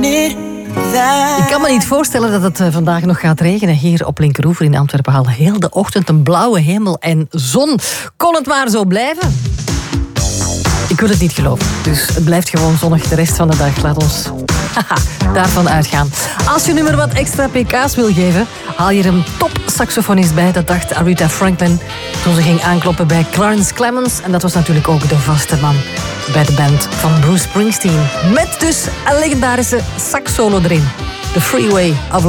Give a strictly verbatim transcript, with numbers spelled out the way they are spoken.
need that. Ik kan me niet voorstellen dat het uh, vandaag nog gaat regenen hier op Linkeroever in Antwerpen. Al heel de ochtend een blauwe hemel en zon. Kon het maar zo blijven? Ik wil het niet geloven. Dus het blijft gewoon zonnig de rest van de dag. Laat ons haha, daarvan uitgaan. Als je nu maar wat extra pk's wil geven, haal je er een top-saxofonist bij. Dat dacht Aretha Franklin toen ze ging aankloppen bij Clarence Clemons. En dat was natuurlijk ook de vaste man bij de band van Bruce Springsteen. Met dus een legendarische sax-solo erin. The Freeway of